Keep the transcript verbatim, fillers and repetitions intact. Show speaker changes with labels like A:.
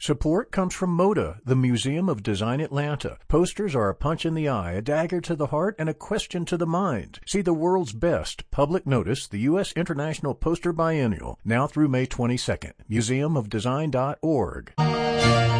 A: Support comes from MODA, the Museum of Design Atlanta. Posters are a punch in the eye, a dagger to the heart, and a question to the mind. See the world's best public notice, the U S International Poster Biennial, now through May twenty-second. museum of design dot org.